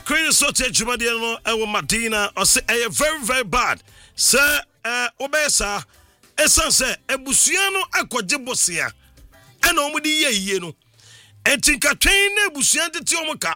crazy sort of Jumadiano and Martina or say very, very bad. Sir, Obesa, Esan say, Ebusiano Aquajibosia, and Omudi Yeno, and Tinka train Busiante Tiomoka.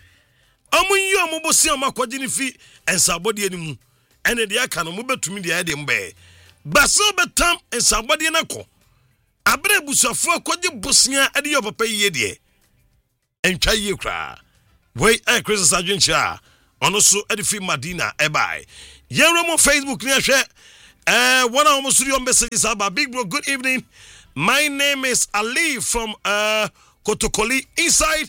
Omu Mobosia Maquadinifi and Sabodi Emu, and the Akano move to me the Adam Bay. Basso Betam and Sabodi Nako. Abre Busafo Quadibosia and the Papa Yedie. And Chayukra. Wait, Chris Sergeant Shah. Also, Edifi Madina, Ebai. Yeromo Facebook, near share. One almost 3 messages about Big Bro. Good evening. My name is Ali from Kotokoli inside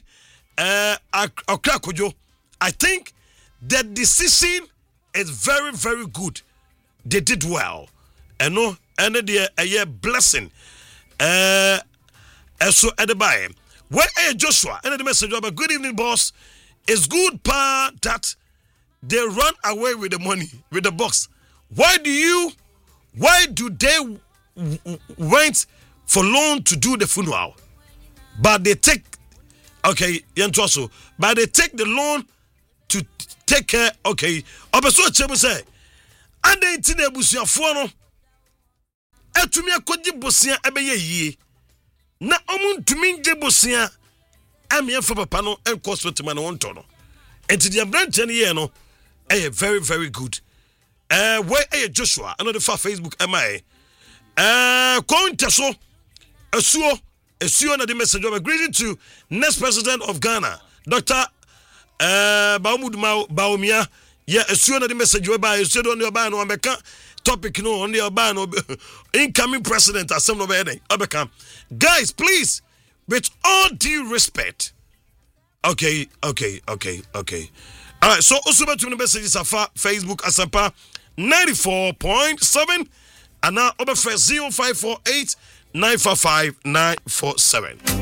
Okrakojo. I think the decision is very, very good. They did well. And no, and a year blessing. So Edebai. Where Joshua? And the message about good evening, boss. It's good that they run away with the money, with the box. Why do they went for loan to do the funeral? But they take, okay, Yantoso, but they take the loan to take care, okay. Obeso Chemu say, and they intine busia fuano, etumi akodi bosia ebeye yie. Na omun tumi nje bosia Amia for Papano and Coswetima on Tono. And to the branch and no, very, very good. Where Joshua, another for Facebook, MI. Coin Tasso, a suo, and the message of a greeting to next president of Ghana, Dr. Baumud Baumia. Yeah, a suo, and the message whereby you said on your ban or topic, no, on your ban or incoming president, as some of the guys, please. With all due respect. Okay. All right, so also to the messages of Facebook Asapa 94.7 and now over 0548 945 947.